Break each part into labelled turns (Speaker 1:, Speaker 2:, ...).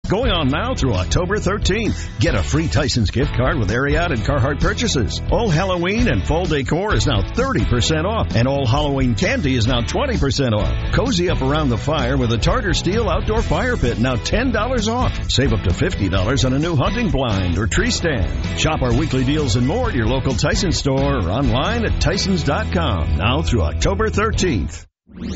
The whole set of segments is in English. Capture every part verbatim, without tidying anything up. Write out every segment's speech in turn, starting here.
Speaker 1: Going on now through October thirteenth. Get a free Tyson's gift card with Ariat and Carhartt purchases. All Halloween and fall decor is now thirty percent off, and all Halloween candy is now twenty percent off. Cozy up around the fire with a Tartar Steel outdoor fire pit, now ten dollars off. Save up to fifty dollars on a new hunting blind or tree stand. Shop our weekly deals and more at your local Tyson store or online at Tysons dot com. Now through October thirteenth.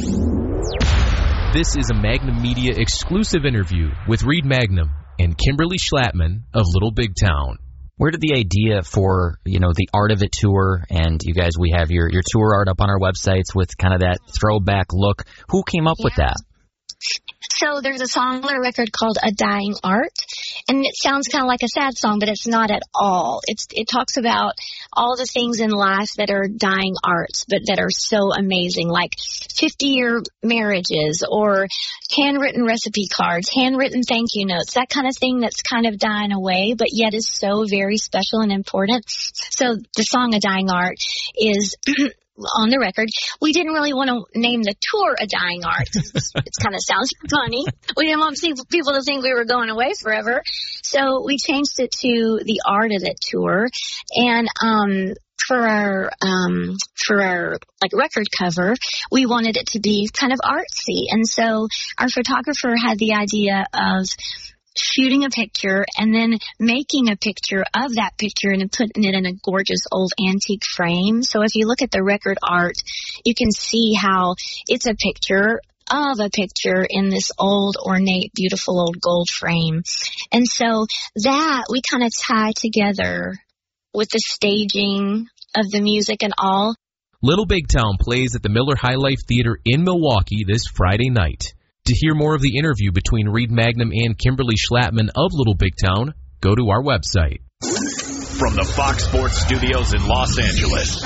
Speaker 2: This is a Magnum Media exclusive interview with Reed Magnum and Kimberly Schlattman of Little Big Town.
Speaker 3: Where did the idea for, you know, the Art of It tour, and you guys, we have your, your tour art up on our websites with kind of that throwback look. Who came up yeah. with that?
Speaker 4: So there's a song on a record called A Dying Art, and it sounds kind of like a sad song, but it's not at all. It's It talks about all the things in life that are dying arts, but that are so amazing, like fifty-year marriages or handwritten recipe cards, handwritten thank you notes, that kind of thing that's kind of dying away, but yet is so very special and important. So the song A Dying Art is... on the record. We didn't really want to name the tour A Dying Art. It kind of sounds funny. We didn't want people to think we were going away forever. So we changed it to the Art of It tour. And, um, for our, um, for our, like, record cover, we wanted it to be kind of artsy. And so our photographer had the idea of shooting a picture and then making a picture of that picture and putting it in a gorgeous old antique frame. So if you look at the record art, you can see how it's a picture of a picture in this old, ornate, beautiful old gold frame. And so that we kind of tie together with the staging of the music and all.
Speaker 2: Little Big Town plays at the Miller High Life Theater in Milwaukee this Friday night. To hear more of the interview between Reed Magnum and Kimberly Schlattman of Little Big Town, go to our website.
Speaker 5: From the Fox Sports Studios in Los Angeles,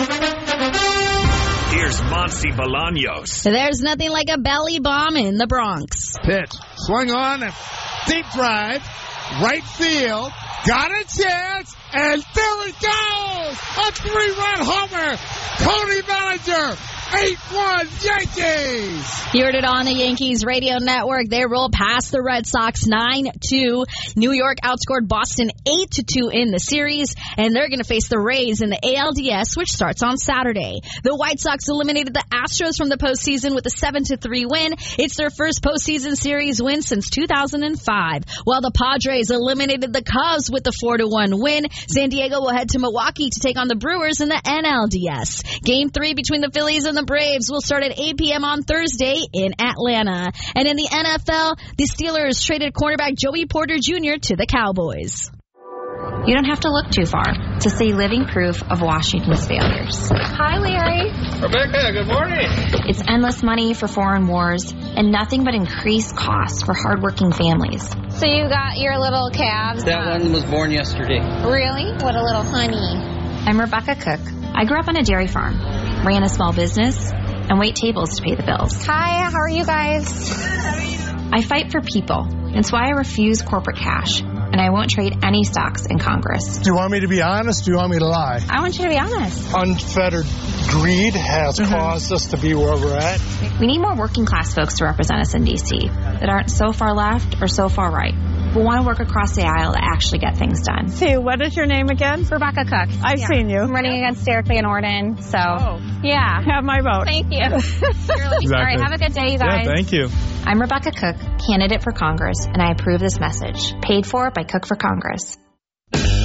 Speaker 5: here's Monty Bolaños.
Speaker 6: There's nothing like a belly bomb in the Bronx.
Speaker 7: Pitch, swung on, a deep drive, right field, got a chance, and there it goes! A three-run homer! Cody Bellinger! eight one Yankees!
Speaker 6: You heard it on the Yankees radio network. They rolled past the Red Sox nine two. New York outscored Boston eight to two in the series, and they're going to face the Rays in the A L D S, which starts on Saturday. The White Sox eliminated the Astros from the postseason with a seven to three win. It's their first postseason series win since two thousand five. While the Padres eliminated the Cubs with the four to one win, San Diego will head to Milwaukee to take on the Brewers in the N L D S. Game three between the Phillies and the Braves will start at eight p.m. on Thursday in Atlanta. And in the N F L, the Steelers traded cornerback Joey Porter Junior to the Cowboys.
Speaker 8: You don't have to look too far to see living proof of Washington's failures.
Speaker 9: Hi, Larry.
Speaker 10: Rebecca, good morning.
Speaker 8: It's endless money for foreign wars and nothing but increased costs for hardworking families.
Speaker 9: So you got your little calves?
Speaker 10: That
Speaker 9: um,
Speaker 10: one was born yesterday.
Speaker 9: Really? What a little honey.
Speaker 8: I'm Rebecca Cook. I grew up on a dairy farm, ran a small business, and wait tables to pay the bills.
Speaker 9: Hi, how are you guys?
Speaker 8: I fight for people. That's why I refuse corporate cash, and I won't trade any stocks in Congress.
Speaker 7: Do you want me to be honest? Do you want me to lie?
Speaker 9: I want you to be honest.
Speaker 7: Unfettered greed has mm-hmm. caused us to be where we're at.
Speaker 8: We need more working class folks to represent us in D C that aren't so far left or so far right, but want to work across the aisle to actually get things done.
Speaker 11: Sue, what is your name again?
Speaker 9: Rebecca Cook.
Speaker 11: I've
Speaker 9: yeah.
Speaker 11: seen you.
Speaker 9: I'm running against Derek Van Orden, so
Speaker 11: oh.
Speaker 9: yeah.
Speaker 11: Have my vote.
Speaker 9: Thank you. Exactly. All right, have a good day, you guys.
Speaker 7: Yeah, thank you.
Speaker 8: I'm Rebecca Cook, candidate for Congress, and I approve this message. Paid for by Cook for Congress.